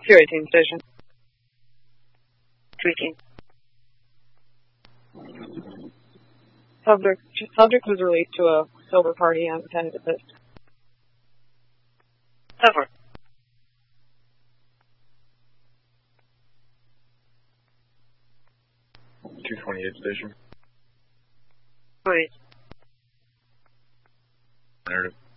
218 station. 218. Subject was released to a sober party and intended to assist. Sober. 228 station. Please. Narrative.